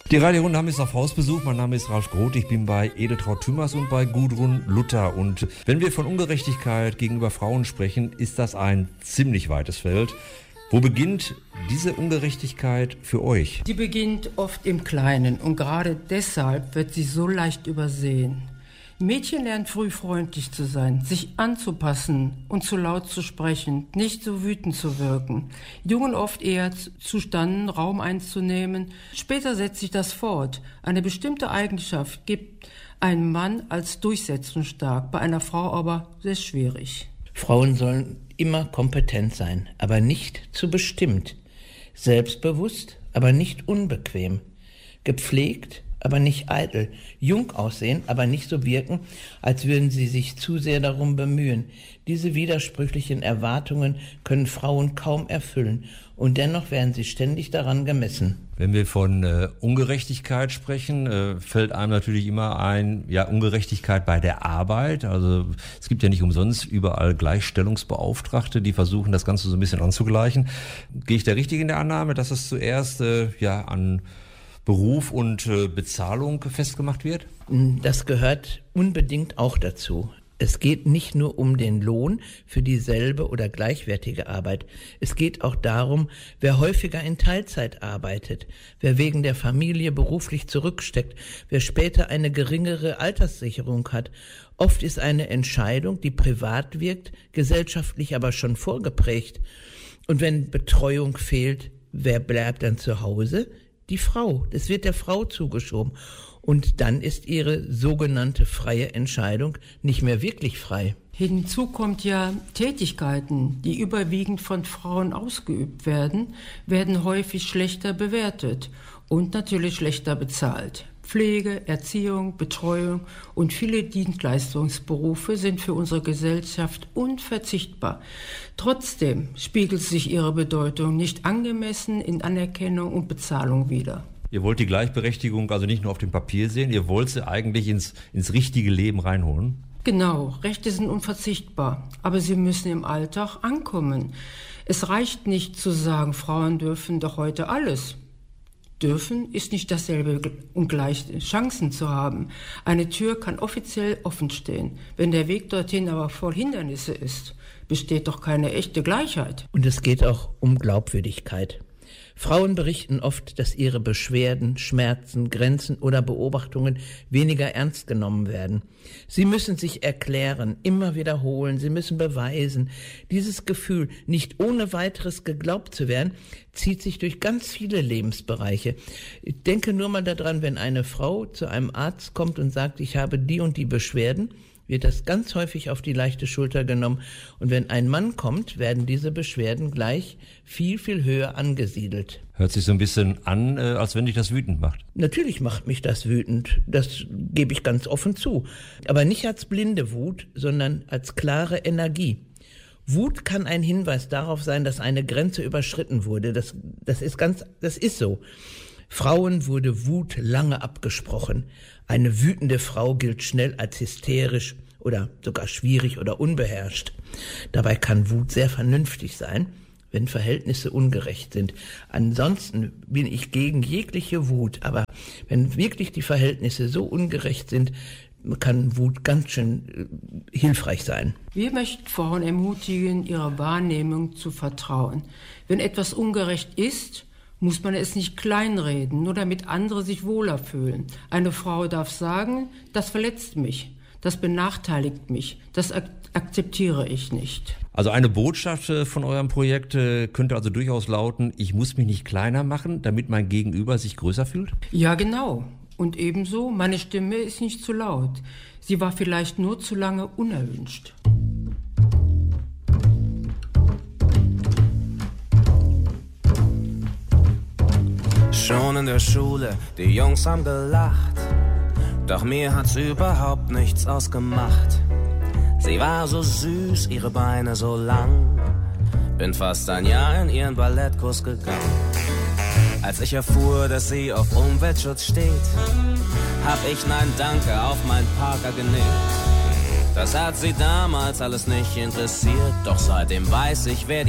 Die Radiorunde haben jetzt auf Hausbesuch. Mein Name ist Ralf Groth. Ich bin bei Edeltraud Thümers und bei Gudrun Luther. Und wenn wir von Ungerechtigkeit gegenüber Frauen sprechen, ist das ein ziemlich weites Feld. Wo beginnt diese Ungerechtigkeit für euch? Die beginnt oft im Kleinen und gerade deshalb wird sie so leicht übersehen. Mädchen lernen früh freundlich zu sein, sich anzupassen und zu laut zu sprechen, nicht so wütend zu wirken. Jungen oft eher zustanden, Raum einzunehmen. Später setzt sich das fort. Eine bestimmte Eigenschaft gibt einen Mann als durchsetzungsstark, bei einer Frau aber sehr schwierig. Frauen sollen immer kompetent sein, aber nicht zu bestimmt. Selbstbewusst, aber nicht unbequem. Gepflegt, aber nicht eitel, jung aussehen, aber nicht so wirken, als würden sie sich zu sehr darum bemühen. Diese widersprüchlichen Erwartungen können Frauen kaum erfüllen und dennoch werden sie ständig daran gemessen. Wenn wir von Ungerechtigkeit sprechen, fällt einem natürlich immer ein, ja, Ungerechtigkeit bei der Arbeit. Also es gibt ja nicht umsonst überall Gleichstellungsbeauftragte, die versuchen, das Ganze so ein bisschen anzugleichen. Gehe ich da richtig in der Annahme, dass es zuerst an Beruf und Bezahlung festgemacht wird? Das gehört unbedingt auch dazu. Es geht nicht nur um den Lohn für dieselbe oder gleichwertige Arbeit. Es geht auch darum, wer häufiger in Teilzeit arbeitet, wer wegen der Familie beruflich zurücksteckt, wer später eine geringere Alterssicherung hat. Oft ist eine Entscheidung, die privat wirkt, gesellschaftlich aber schon vorgeprägt. Und wenn Betreuung fehlt, wer bleibt dann zu Hause? Die Frau. Das wird der Frau zugeschoben. Und dann ist ihre sogenannte freie Entscheidung nicht mehr wirklich frei. Hinzu kommt ja, Tätigkeiten, die überwiegend von Frauen ausgeübt werden, werden häufig schlechter bewertet und natürlich schlechter bezahlt. Pflege, Erziehung, Betreuung und viele Dienstleistungsberufe sind für unsere Gesellschaft unverzichtbar. Trotzdem spiegelt sich ihre Bedeutung nicht angemessen in Anerkennung und Bezahlung wider. Ihr wollt die Gleichberechtigung also nicht nur auf dem Papier sehen, ihr wollt sie eigentlich ins richtige Leben reinholen? Genau, Rechte sind unverzichtbar, aber sie müssen im Alltag ankommen. Es reicht nicht zu sagen, Frauen dürfen doch heute alles. Dürfen ist nicht dasselbe und gleiche Chancen zu haben. Eine Tür kann offiziell offen stehen. Wenn der Weg dorthin aber voll Hindernisse ist, besteht doch keine echte Gleichheit. Und es geht auch um Glaubwürdigkeit. Frauen berichten oft, dass ihre Beschwerden, Schmerzen, Grenzen oder Beobachtungen weniger ernst genommen werden. Sie müssen sich erklären, immer wiederholen, sie müssen beweisen. Dieses Gefühl, nicht ohne weiteres geglaubt zu werden, zieht sich durch ganz viele Lebensbereiche. Ich denke nur mal daran, wenn eine Frau zu einem Arzt kommt und sagt, ich habe die und die Beschwerden, wird das ganz häufig auf die leichte Schulter genommen. Und wenn ein Mann kommt, werden diese Beschwerden gleich viel, viel höher angesiedelt. Hört sich so ein bisschen an, als wenn dich das wütend macht. Natürlich macht mich das wütend, das gebe ich ganz offen zu. Aber nicht als blinde Wut, sondern als klare Energie. Wut kann ein Hinweis darauf sein, dass eine Grenze überschritten wurde. Das ist so. Frauen wurde Wut lange abgesprochen. Eine wütende Frau gilt schnell als hysterisch oder sogar schwierig oder unbeherrscht. Dabei kann Wut sehr vernünftig sein, wenn Verhältnisse ungerecht sind. Ansonsten bin ich gegen jegliche Wut, aber wenn wirklich die Verhältnisse so ungerecht sind, kann Wut ganz schön hilfreich sein. Wir möchten Frauen ermutigen, ihrer Wahrnehmung zu vertrauen. Wenn etwas ungerecht ist, muss man es nicht kleinreden, nur damit andere sich wohler fühlen. Eine Frau darf sagen, das verletzt mich, das benachteiligt mich, das akzeptiere ich nicht. Also eine Botschaft von eurem Projekt könnte also durchaus lauten, ich muss mich nicht kleiner machen, damit mein Gegenüber sich größer fühlt? Ja, genau. Und ebenso, meine Stimme ist nicht zu laut. Sie war vielleicht nur zu lange unerwünscht. Schon in der Schule, die Jungs haben gelacht, doch mir hat's überhaupt nichts ausgemacht. Sie war so süß, ihre Beine so lang, bin fast ein Jahr in ihren Ballettkurs gegangen. Als ich erfuhr, dass sie auf Umweltschutz steht, hab ich Nein Danke auf mein Parker genäht. Das hat sie damals alles nicht interessiert, doch seitdem weiß ich, wer